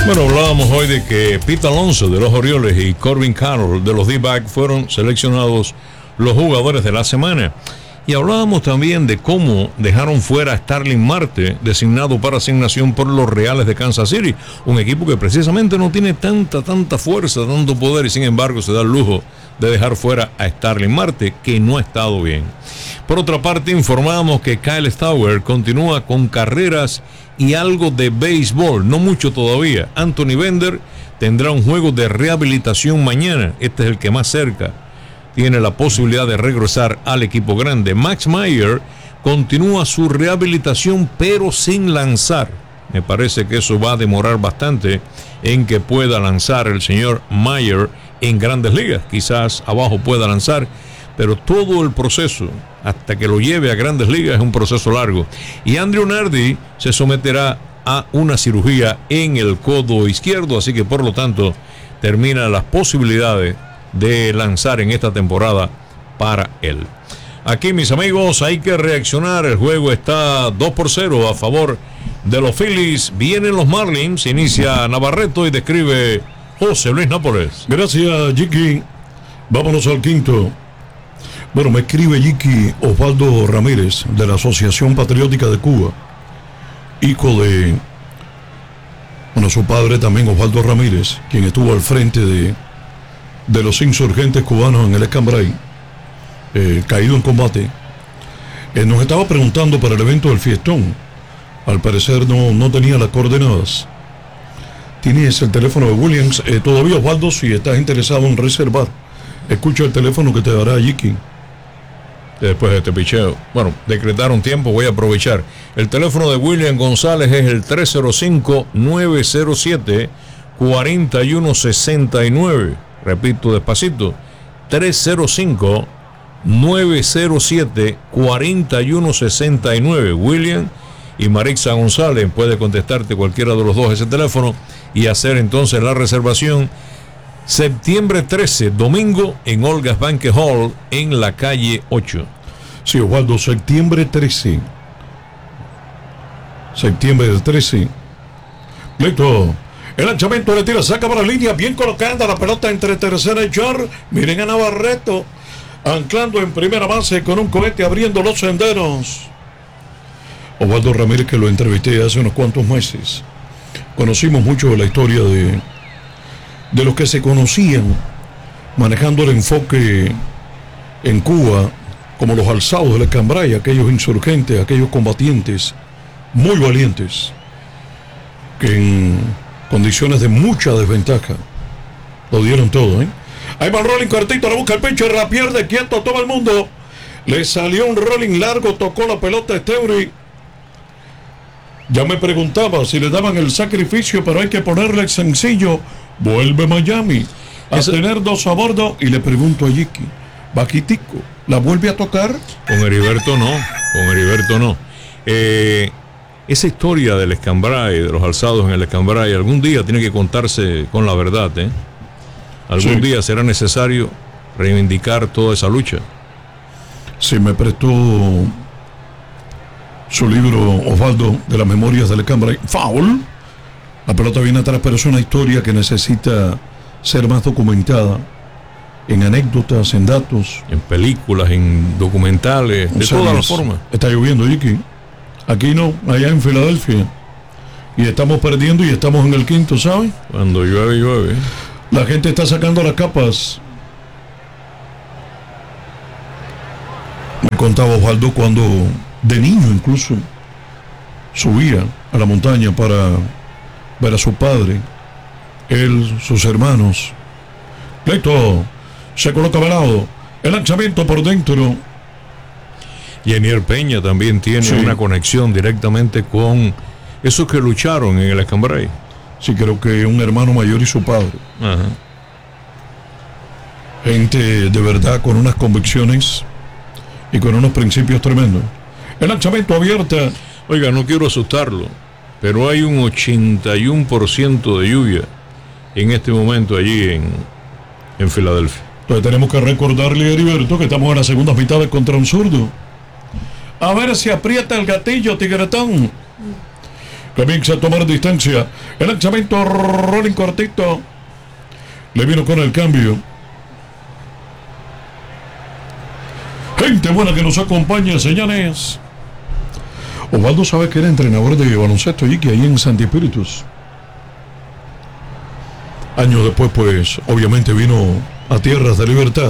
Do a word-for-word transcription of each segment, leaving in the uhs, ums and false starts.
Bueno, hablábamos hoy de que Pete Alonso de los Orioles y Corbin Carroll de los D-backs fueron seleccionados los jugadores de la semana. Y hablábamos también de cómo dejaron fuera a Starling Marte, designado para asignación por los Reales de Kansas City, un equipo que precisamente no tiene tanta, tanta fuerza, tanto poder, y sin embargo se da el lujo de dejar fuera a Starling Marte, que no ha estado bien. Por otra parte, informamos que Kyle Stowers continúa con carreras y algo de béisbol, no mucho todavía. Anthony Bender tendrá un juego de rehabilitación mañana, este es el que más cerca tiene la posibilidad de regresar al equipo grande. Max Meyer continúa su rehabilitación pero sin lanzar. Me parece que eso va a demorar bastante en que pueda lanzar el señor Meyer en Grandes Ligas. Quizás abajo pueda lanzar, pero todo el proceso hasta que lo lleve a Grandes Ligas es un proceso largo. Y Andrew Nardi se someterá a una cirugía en el codo izquierdo, así que por lo tanto termina las posibilidades de lanzar en esta temporada para él. Aquí, mis amigos, hay que reaccionar. El juego está dos por cero a favor de los Phillies. Vienen los Marlins, inicia Navarreto y describe José Luis Nápoles. Gracias, Jiki. Vámonos al quinto. Bueno, me escribe Jiki Osvaldo Ramírez de la Asociación Patriótica de Cuba, hijo de, bueno, su padre también, Osvaldo Ramírez, quien estuvo al frente de de los insurgentes cubanos en el Escambray, eh, caído en combate. Eh, nos estaba preguntando para el evento del fiestón. Al parecer no, no tenía las coordenadas. Tienes el teléfono de Williams. Eh, todavía, Osvaldo, si estás interesado en reservar, escucha el teléfono que te dará Jiki. Después de este picheo, bueno, decretaron tiempo, voy a aprovechar. El teléfono de William González es el tres cero cinco, nueve cero siete, cuatro uno seis nueve. Repito despacito, tres cero cinco, nueve cero siete, cuatro uno seis nueve. William y Marixa González puede contestarte cualquiera de los dos ese teléfono y hacer entonces la reservación. Septiembre trece, domingo, en Olga's Banquet Hall, en la calle ocho. Sí, Osvaldo, septiembre trece. Septiembre del trece. Listo. El lanzamiento le tira, saca para la línea, bien colocada la pelota entre tercera y short. Miren a Navarreto, anclando en primera base con un cohete abriendo los senderos. Osvaldo Ramírez, que lo entrevisté hace unos cuantos meses. Conocimos mucho de la historia de, de los que se conocían manejando el enfoque en Cuba, como los alzados del Escambray, aquellos insurgentes, aquellos combatientes muy valientes, que en condiciones de mucha desventaja lo dieron todo, ¿eh? Ahí va el rolling cortito, le busca el pecho, la pierde, quieto todo el mundo. Le salió un rolling largo, tocó la pelota a Steury. Ya me preguntaba si le daban el sacrificio, pero hay que ponerle el sencillo. Vuelve Miami a Ese... tener dos a bordo. Y le pregunto a Jiki, bajitico, ¿la vuelve a tocar? Con Heriberto no, con Heriberto no. Eh... Esa historia del Escambray, de los alzados en el Escambray, algún día tiene que contarse con la verdad, ¿eh? Algún sí. día será necesario reivindicar toda esa lucha. Sí, me prestó su libro, Osvaldo, de las memorias del Escambray. Foul. La pelota viene atrás, pero es una historia que necesita ser más documentada en anécdotas, en datos. En películas, en documentales, de todas las formas. Está lloviendo, Jiki. Aquí no, allá en Filadelfia. Y estamos perdiendo y estamos en el quinto, ¿sabes? Cuando llueve, llueve. La gente está sacando las capas. Me contaba Osvaldo cuando, de niño incluso, subía a la montaña para ver a su padre, él, sus hermanos. Listo, se coloca velado. El lanzamiento por dentro. Yenier Peña también tiene sí. una conexión directamente con esos que lucharon en el Escambray. Sí, creo que un hermano mayor y su padre. Ajá. Gente de verdad con unas convicciones y con unos principios tremendos. El lanzamiento abierto. Oiga, no quiero asustarlo, pero hay un ochenta y uno por ciento de lluvia en este momento allí en, en Filadelfia. Entonces tenemos que recordarle a Heriberto que estamos en la segunda mitad contra un zurdo. A ver si aprieta el gatillo, Tigretón. Comienza a tomar distancia. El lanzamiento rolling cortito. Le vino con el cambio. Gente buena que nos acompaña, señores. Osvaldo sabe que era entrenador de baloncesto y que ahí en Santi Espíritus. Años después, pues, obviamente vino a Tierras de Libertad.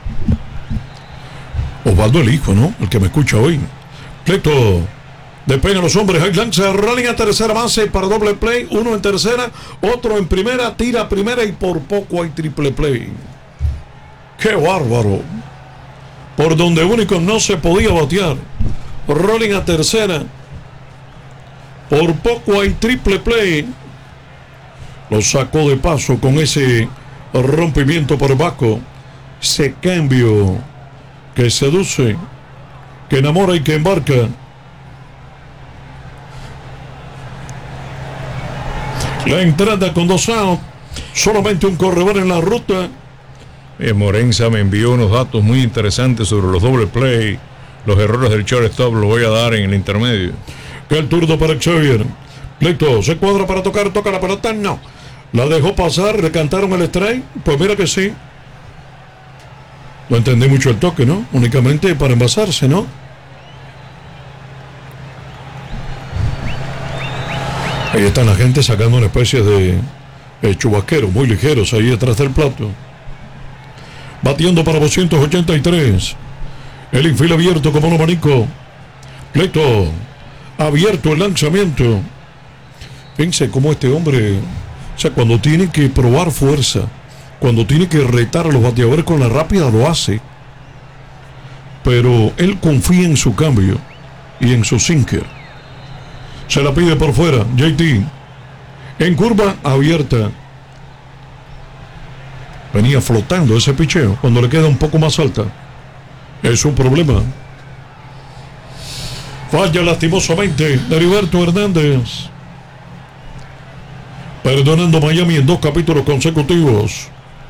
Osvaldo el hijo, ¿no? El que me escucha hoy. Pleito. Despega los hombres. Hay lanza rolling a tercera base para doble play. Uno en tercera, otro en primera. Tira a primera y por poco hay triple play. ¡Qué bárbaro! Por donde único no se podía batear. Rolling a tercera. Por poco hay triple play. Lo sacó de paso con ese rompimiento por bajo. Ese cambio que seduce, que enamora y que embarca. La entrada con dos outs. Solamente un corredor en la ruta. Eh, Morenza me envió unos datos muy interesantes sobre los doble play. Los errores del shortstop los voy a dar en el intermedio. El turno para Xavier. Pleito, se cuadra para tocar, toca la pelota, no. La dejó pasar, le cantaron el strike. Pues mira que sí. No entendí mucho el toque, ¿no? Únicamente para envasarse, ¿no? Ahí están la gente sacando una especie de, de chubasqueros muy ligeros ahí detrás del plato. Batiendo para doscientos ochenta y tres. El infield abierto como un abanico. Pleito. Abierto el lanzamiento. Fíjense cómo este hombre, o sea, cuando tiene que probar fuerza, cuando tiene que retar a los bateadores con la rápida, lo hace. Pero él confía en su cambio y en su sinker. Se la pide por fuera, J T. En curva abierta. Venía flotando ese picheo. Cuando le queda un poco más alta, es un problema. Falla lastimosamente Heriberto Hernández. Perdonando Miami en dos capítulos consecutivos.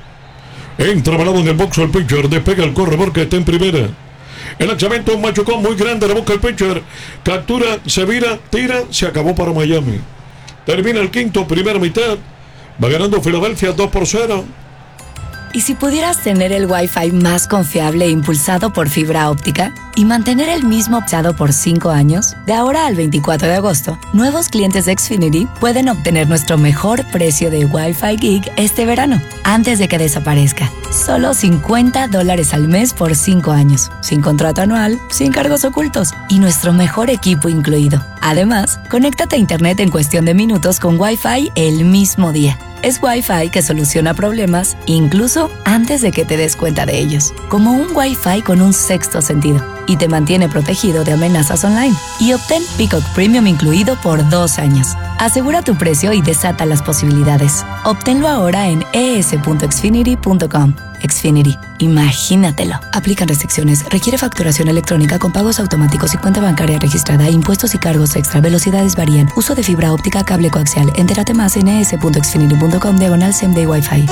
Entra balado en el box el pitcher. Despega el corredor que está en primera. El lanzamiento, un machucón muy grande. Le busca el pitcher. Captura, se vira, tira. Se acabó para Miami. Termina el quinto, primera mitad. Va ganando Filadelfia dos por cero. ¿Y si pudieras tener el Wi-Fi más confiable e impulsado por fibra óptica y mantener el mismo usado por cinco años? De ahora al veinticuatro de agosto, nuevos clientes de Xfinity pueden obtener nuestro mejor precio de Wi-Fi Gig este verano, antes de que desaparezca. Solo cincuenta dólares al mes por cinco años, sin contrato anual, sin cargos ocultos y nuestro mejor equipo incluido. Además, conéctate a Internet en cuestión de minutos con Wi-Fi el mismo día. Es Wi-Fi que soluciona problemas incluso antes de que te des cuenta de ellos. Como un Wi-Fi con un sexto sentido y te mantiene protegido de amenazas online. Y obtén Peacock Premium incluido por dos años. Asegura tu precio y desata las posibilidades. Obténlo ahora en e s punto xfinity punto com. Xfinity, imagínatelo. Aplican restricciones. Requiere facturación electrónica con pagos automáticos y cuenta bancaria registrada. Impuestos y cargos extra. Velocidades varían. Uso de fibra óptica, cable coaxial. Entérate más en e s punto xfinity punto com diagonal same day Wi-Fi.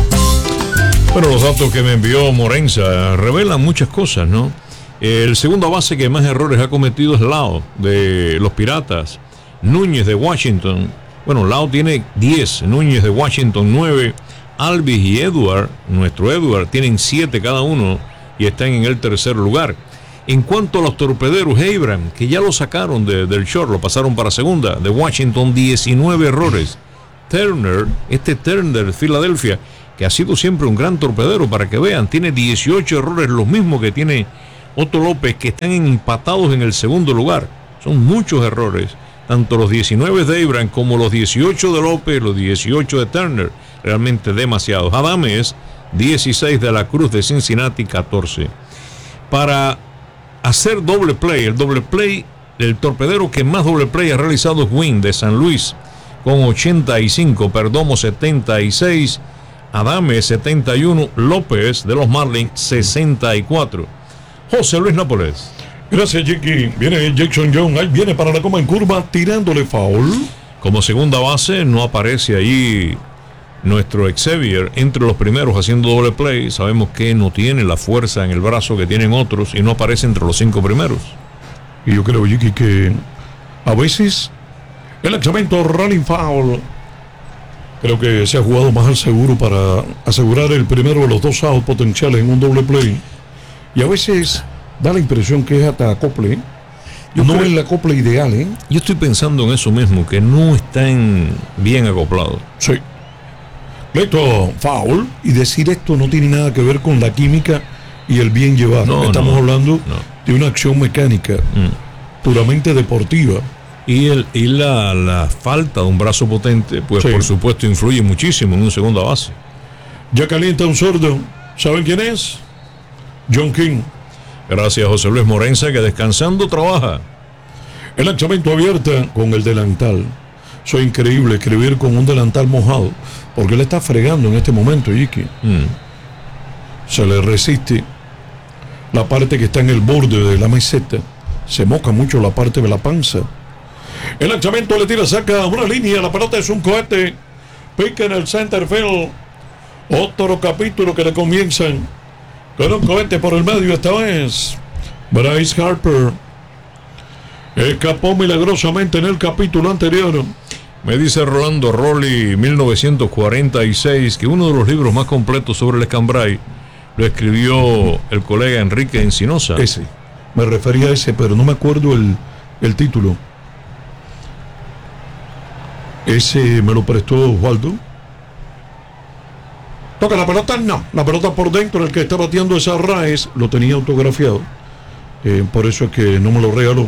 Bueno, los datos que me envió Morenza revelan muchas cosas, ¿no? El segundo base que más errores ha cometido es Lao, de los Piratas. Núñez, de Washington. Bueno, Lao tiene diez. Núñez, de Washington, nueve. Alvis y Edward, nuestro Edward, tienen siete cada uno y están en el tercer lugar. En cuanto a los torpederos, Abraham, que ya lo sacaron de, del short, lo pasaron para segunda, de Washington, diecinueve errores. Turner, este Turner de Filadelfia, que ha sido siempre un gran torpedero, para que vean, tiene dieciocho errores, los mismos que tiene Otto López, que están empatados en el segundo lugar. Son muchos errores, tanto los diecinueve de Abraham como los dieciocho de López, los dieciocho de Turner. Realmente demasiados. Adames, dieciséis de la Cruz de Cincinnati, catorce. Para hacer doble play, el doble play, el torpedero que más doble play ha realizado es Wynn, de San Luis, con ochenta y cinco, Perdomo setenta y seis, Adames setenta y uno, López de los Marlins sesenta y cuatro. José Luis Nápoles. Gracias, Jackie. Viene Jackson Young, ahí viene para la coma en curva, tirándole foul. Como segunda base no aparece ahí nuestro Xavier entre los primeros haciendo doble play. Sabemos que no tiene la fuerza en el brazo que tienen otros y no aparece entre los cinco primeros. Y yo creo, Jiki, que a veces El lanzamiento running foul. Creo que se ha jugado más al seguro para asegurar el primero de los dos outs potenciales en un doble play. Y a veces da la impresión que es hasta acople. Yo no creo, es el acople ideal, ¿eh? Yo estoy pensando en eso mismo, que no están bien acoplados. Sí. Listo, foul. Y decir esto no tiene nada que ver con la química y el bien llevado. No, Estamos no, hablando no. de una acción mecánica, mm. puramente deportiva. Y, el, y la, la falta de un brazo potente, pues sí. por supuesto influye muchísimo en un segunda base. Ya calienta un sordo. ¿Saben quién es? John King. Gracias, José Luis Morenza, que descansando trabaja. El lanzamiento abierto con el delantal. Eso es increíble, escribir con un delantal mojado, porque él está fregando en este momento, Iki. Mm. Se le resiste la parte que está en el borde de la meseta. Se moca mucho la parte de la panza. El lanzamiento le tira, saca una línea, la pelota es un cohete. Pica en el center field. Otro capítulo que le comienzan con un cohete por el medio esta vez. Bryce Harper escapó milagrosamente en el capítulo anterior. Me dice Rolando Rolli, mil novecientos cuarenta y seis, que uno de los libros más completos sobre el escambray lo escribió el colega Enrique Encinosa. Ese, me refería a ese, pero no me acuerdo el, el título. Ese me lo prestó Osvaldo. Toca la pelota, no, la pelota por dentro, el que está bateando esa raíz lo tenía autografiado, eh, por eso es que no me lo regaló.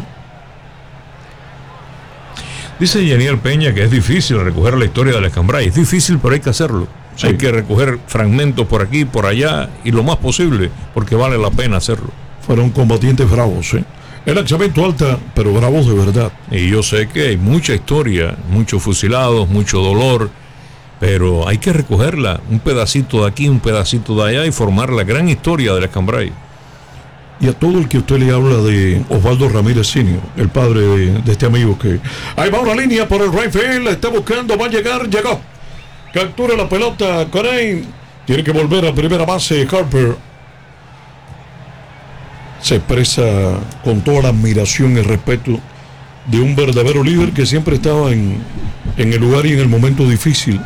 Dice Yaniel Peña que es difícil recoger la historia del escambray. Es difícil, pero hay que hacerlo. Sí. Hay que recoger fragmentos por aquí, por allá y lo más posible, porque vale la pena hacerlo. Fueron combatientes bravos, ¿eh? El lanzamiento alta, pero bravos de verdad. Y yo sé que hay mucha historia, muchos fusilados, mucho dolor, pero hay que recogerla, un pedacito de aquí, un pedacito de allá y formar la gran historia del escambray. Y a todo el que usted le habla de Osvaldo Ramírez senior, el padre de, de este amigo que... Ahí va una línea por el right field, la está buscando, va a llegar, llegó. Captura la pelota, Corey. Tiene que volver a primera base, Harper. Se expresa con toda la admiración y respeto de un verdadero líder que siempre estaba en, en el lugar y en el momento difícil.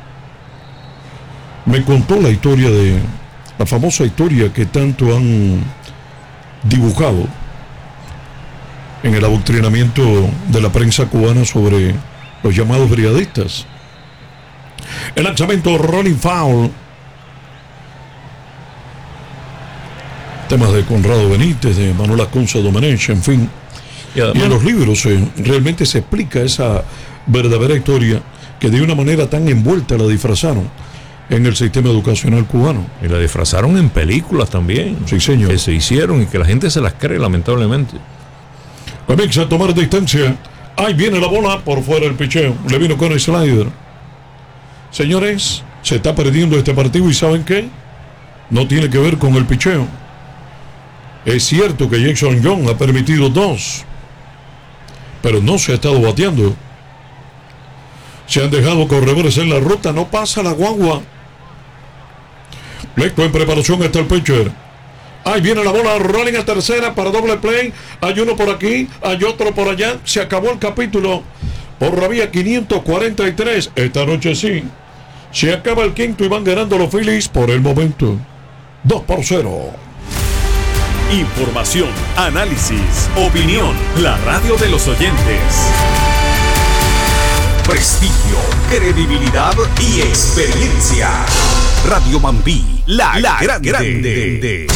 Me contó la historia de... La famosa historia que tanto han dibujado en el adoctrinamiento de la prensa cubana sobre los llamados brigadistas. El lanzamiento rolling foul. Temas de Conrado Benítez, de Manuel Asconza Domenech, en fin. Y, además, y en los libros eh, realmente se explica esa verdadera historia que de una manera tan envuelta la disfrazaron en el sistema educacional cubano. Y la disfrazaron en películas también. Sí, señor. Que se hicieron y que la gente se las cree, lamentablemente. Comienza a tomar distancia. Ahí viene la bola por fuera del picheo. Le vino con el slider. Señores, se está perdiendo este partido y ¿saben qué? No tiene que ver con el picheo. Es cierto que Jackson Young ha permitido dos, pero no se ha estado bateando. Se han dejado corredores en la ruta, no pasa la guagua. Listo, en preparación está el pitcher. Ahí viene la bola, rolling a tercera para doble play. Hay uno por aquí, hay otro por allá. Se acabó el capítulo por la vía quinientos cuarenta y tres. Esta noche sí. Se acaba el quinto y van ganando los Phillies por el momento. dos por cero. Información, análisis, opinión. La radio de los oyentes. Prestigio, credibilidad y experiencia. Radio Mambí, la, la grande. grande.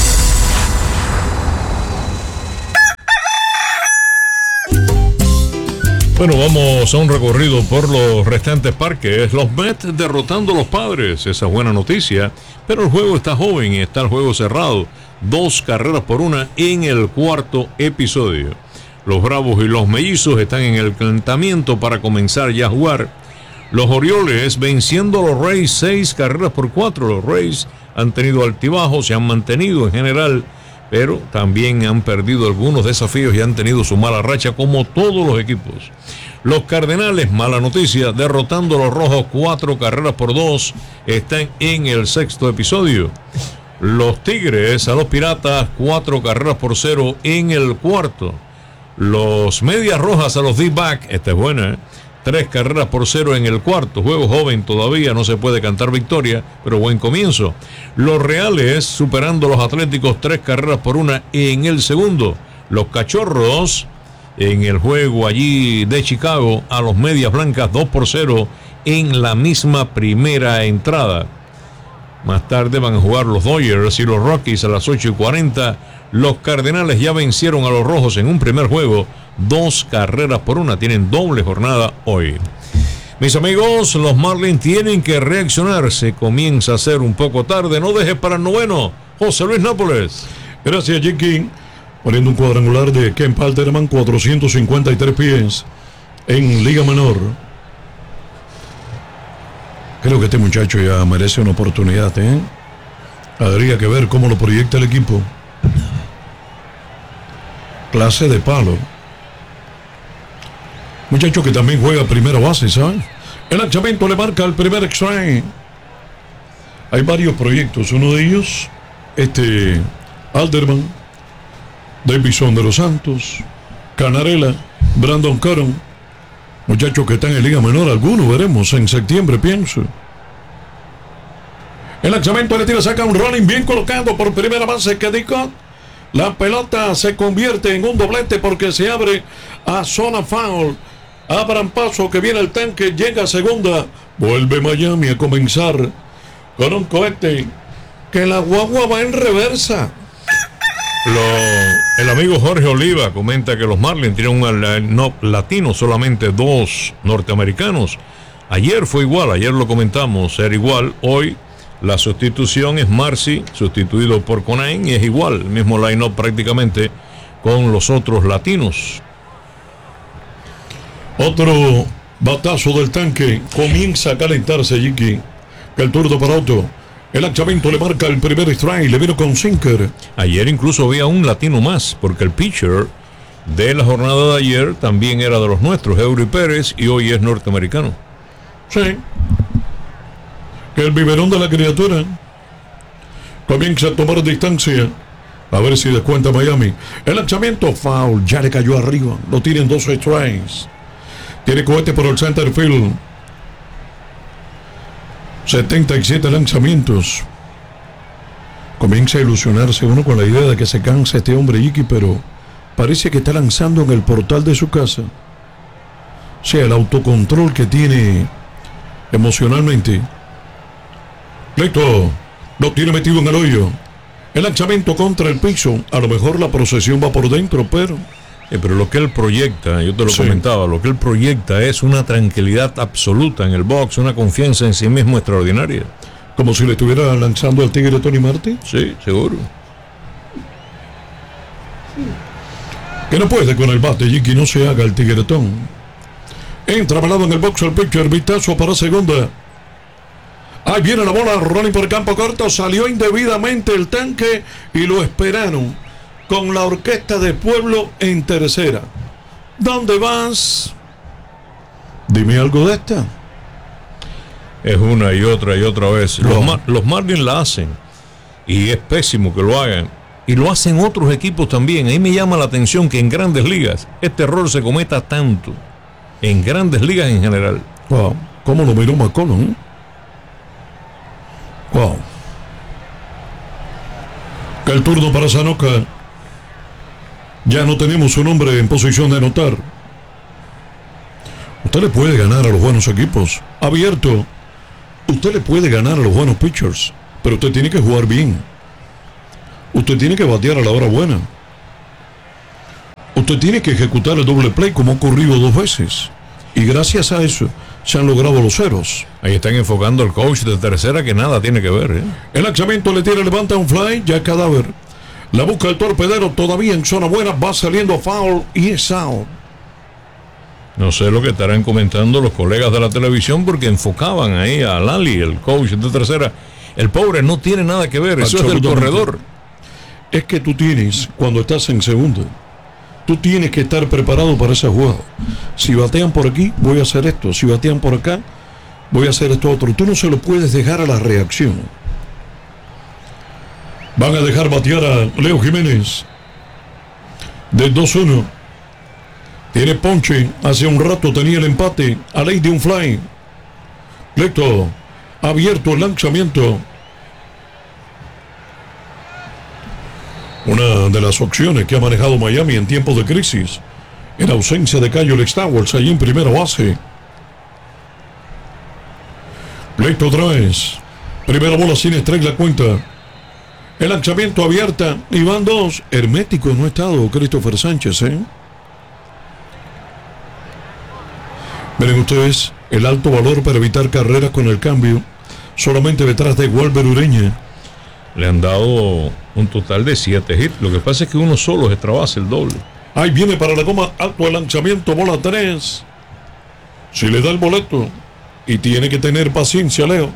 Bueno, vamos a un recorrido por los restantes parques. Los Mets derrotando a los Padres, esa es buena noticia. Pero el juego está joven y está el juego cerrado. Dos carreras por una en el cuarto episodio. Los Bravos y los Mellizos están en el calentamiento para comenzar ya a jugar. Los Orioles venciendo a los Rays seis carreras por cuatro. Los Rays han tenido altibajos, se han mantenido en general, pero también han perdido algunos desafíos y han tenido su mala racha como todos los equipos. Los Cardenales, mala noticia, derrotando a los Rojos cuatro carreras por dos, están en el sexto episodio. Los Tigres a los Piratas cuatro carreras por cero en el cuarto. Los Medias Rojas a los D-Back, esta es buena, ¿eh? Tres carreras por cero en el cuarto. Juego joven todavía, no se puede cantar victoria, pero buen comienzo. Los Reales superando a los Atléticos, tres carreras por una en el segundo. Los Cachorros en el juego allí de Chicago a los Medias Blancas, dos por cero en la misma primera entrada. Más tarde van a jugar los Dodgers y los Rockies a las ocho y cuarenta. Los Cardenales ya vencieron a los Rojos en un primer juego, dos carreras por una. Tienen doble jornada hoy. Mis amigos, los Marlins tienen que reaccionar. Se comienza a hacer un poco tarde. No dejes para el noveno. José Luis Nápoles. Gracias, Jackie. Poniendo un cuadrangular de Kemp Alterman, cuatrocientos cincuenta y tres pies en Liga Menor. Creo que este muchacho ya merece una oportunidad, ¿eh? Habría que ver cómo lo proyecta el equipo. Clase de palo. Muchacho que también juega primera base, ¿sabes? El lanzamiento le marca el primer extraño. Hay varios proyectos. Uno de ellos, este Alderman, Davison de los Santos, Canarella, Brandon Caron. Muchachos que están en Liga Menor, algunos veremos en septiembre, pienso. El lanzamiento le tira, saca un rolling bien colocado por primera base que dijo. La pelota se convierte en un doblete porque se abre a zona foul. Abran paso que viene el tanque, llega a segunda. Vuelve Miami a comenzar con un cohete que la guagua va en reversa. Lo, el amigo Jorge Oliva comenta que los Marlins tienen un no, latino, solamente dos norteamericanos. Ayer fue igual, ayer lo comentamos, era igual. Hoy la sustitución es Marcy, sustituido por Conain, y es igual, el mismo line-up prácticamente con los otros latinos. Otro batazo del tanque, comienza a calentarse Jiki, que el turno para Otto. El lanzamiento le marca el primer strike, le vino con sinker. Ayer incluso había un latino más, porque el pitcher de la jornada de ayer también era de los nuestros, Eury Pérez, y hoy es norteamericano. Sí. Que el biberón de la criatura comienza a tomar distancia. A ver si descuenta Miami. El lanzamiento foul, ya le cayó arriba. Lo tienen dos strikes. Tiene cohete por el center field. setenta y siete lanzamientos. Comienza a ilusionarse uno con la idea de que se cansa este hombre Iki, pero parece que está lanzando en el portal de su casa. O sea, el autocontrol que tiene emocionalmente. Listo, lo tiene metido en el hoyo. El lanzamiento contra el piso. A lo mejor la procesión va por dentro, pero... Eh, pero lo que él proyecta, yo te lo sí. comentaba, lo que él proyecta es una tranquilidad absoluta en el box, una confianza en sí mismo extraordinaria. Como si le estuviera lanzando al tigre Tony Martin. Sí, seguro. Que no puede con el bate, Jiki, no se haga el tigretón. Entra balado en el box el pitcher, vistazo para segunda. Ahí viene la bola, rolling por el campo corto, salió indebidamente el tanque y lo esperaron con la orquesta de pueblo en tercera. ¿Dónde vas? Dime algo de esta. Es una y otra y otra vez. No. Los, Mar- los Marlins la hacen y es pésimo que lo hagan. Y lo hacen otros equipos también. Ahí me llama la atención que en Grandes Ligas este error se cometa tanto. En Grandes Ligas en general. Wow, ¿cómo lo miró McCollum? ¿eh? Wow. El turno para Sanoka. Ya no tenemos un hombre en posición de anotar. Usted le puede ganar a los buenos equipos. Abierto. Usted le puede ganar a los buenos pitchers. Pero usted tiene que jugar bien. Usted tiene que batear a la hora buena. Usted tiene que ejecutar el doble play como ha ocurrido dos veces. Y gracias a eso se han logrado los ceros. Ahí están enfocando al coach de tercera que nada tiene que ver. ¿eh? El lanzamiento le tira, levanta un fly, ya cadáver. La busca el torpedero todavía en zona buena, va saliendo foul y es out. No sé lo que estarán comentando los colegas de la televisión porque enfocaban ahí a Lali, el coach de tercera. El pobre no tiene nada que ver, eso es del corredor. Es que tú tienes, cuando estás en segundo, tú tienes que estar preparado para esa jugada. Si batean por aquí, voy a hacer esto. Si batean por acá, voy a hacer esto otro. Tú no se lo puedes dejar a la reacción. Van a dejar batear a Leo Jiménez. De dos uno. Tiene ponche. Hace un rato tenía el empate. A ley de un fly. Pleito. Abierto el lanzamiento. Una de las opciones que ha manejado Miami en tiempos de crisis. En ausencia de Kyle Stowers allí en primera base. Pleito otra vez. Primera bola sin strike la cuenta. El lanzamiento abierta. Y van dos. Hermético no ha estado Christopher Sánchez, ¿eh? Miren ustedes el alto valor para evitar carreras con el cambio. Solamente detrás de Walber Ureña. Le han dado un total de siete hits. Lo que pasa es que uno solo es extra base, el doble. Ahí viene para la goma. Alto el lanzamiento. Bola tres. Si le da el boleto. Y tiene que tener paciencia, Leo.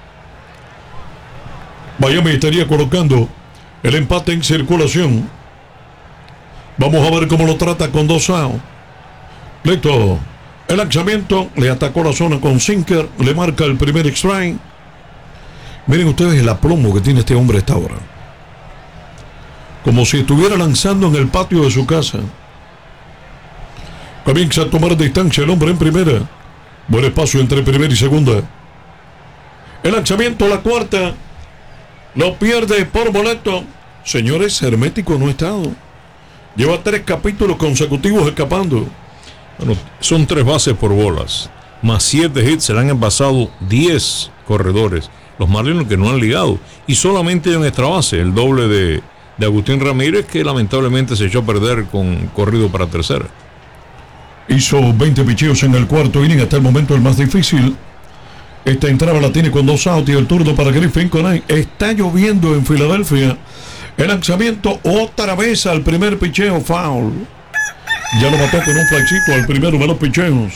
Miami estaría colocando el empate en circulación. Vamos a ver cómo lo trata con dos outs. Pleito. El lanzamiento. Le atacó la zona con sinker. Le marca el primer strike. Miren ustedes el aplomo que tiene este hombre a esta hora. Como si estuviera lanzando en el patio de su casa. Comienza a tomar distancia el hombre en primera. Buen espacio entre primera y segunda. El lanzamiento a la cuarta. Lo pierde por boleto. Señores, hermético no ha estado. Lleva tres capítulos consecutivos escapando. Bueno, son tres bases por bolas. Más siete hits, se le han envasado diez corredores. Los Marlins que no han ligado. Y solamente en extra base, el doble de, de Agustín Ramírez, que lamentablemente se echó a perder con corrido para tercera. Hizo veinte picheos en el cuarto inning, hasta el momento el más difícil. Esta entrada la tiene con dos outs y el turno para Griffin Conine. Está lloviendo en Filadelfia. El lanzamiento otra vez al primer picheo, foul. Ya lo mató con un flashito al primero de los picheos.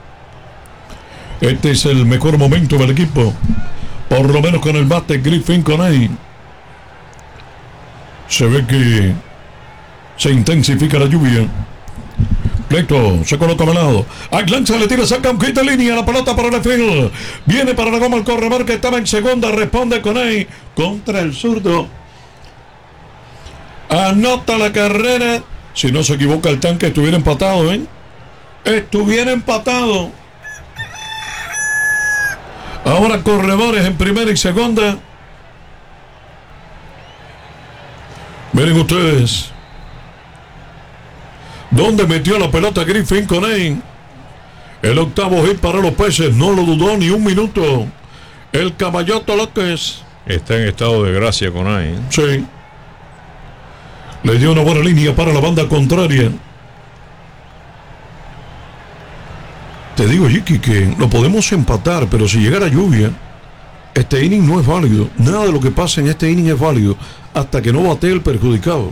Este es el mejor momento del equipo. Por lo menos con el bate Griffin Conine. Se ve que se intensifica la lluvia. Pleito se coloca al lado. Al lanza le tira, saca un quita línea. La pelota para el field. Viene para la goma el corredor que estaba en segunda. Responde Conine contra el zurdo. Anota la carrera. Si no se equivoca el tanque, estuviera empatado, ¿eh? Estuviera empatado. Ahora corredores en primera y segunda. Miren ustedes. ¿Dónde metió la pelota Griffin Conine? El octavo hit para los Peces. No lo dudó ni un minuto. El Caballoto López. Está en estado de gracia Conine. ¿eh? Sí. Le dio una buena línea para la banda contraria. Te digo, Jiki, que lo podemos empatar, pero si llegara lluvia, este inning no es válido. Nada de lo que pasa en este inning es válido hasta que no batee el perjudicado.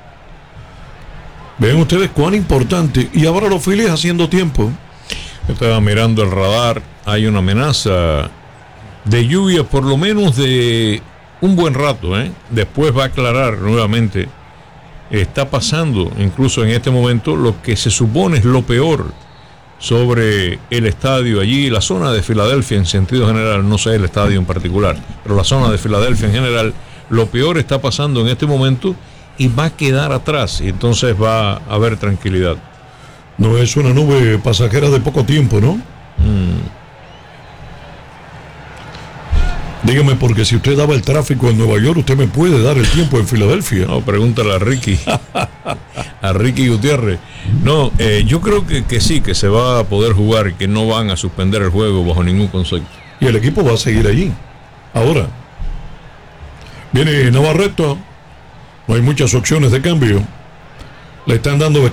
Ven ustedes cuán importante. Y ahora los Phillies haciendo tiempo. Estaba mirando el radar. Hay una amenaza de lluvia por lo menos de un buen rato, ¿eh? Después va a aclarar nuevamente. Está pasando incluso en este momento lo que se supone es lo peor sobre el estadio allí, la zona de Filadelfia en sentido general, no sé el estadio en particular, pero la zona de Filadelfia en general, lo peor está pasando en este momento y va a quedar atrás, y entonces va a haber tranquilidad. No es una nube pasajera de poco tiempo, ¿no? Mm. Dígame, porque si usted daba el tráfico en Nueva York, usted me puede dar el tiempo en Filadelfia. No, pregúntale a Ricky. A Ricky Gutiérrez. No, eh, yo creo que, que sí, que se va a poder jugar y que no van a suspender el juego bajo ningún concepto. Y el equipo va a seguir allí. Ahora, viene Navarreto. No hay muchas opciones de cambio. Le están dando